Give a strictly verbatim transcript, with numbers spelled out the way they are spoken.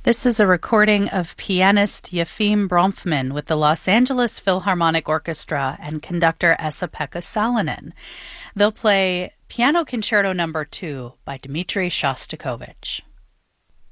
This is a recording of pianist Yefim Bronfman with the Los Angeles Philharmonic Orchestra and conductor Esa-Pekka Salonen. They'll play Piano Concerto Number two by Dmitri Shostakovich.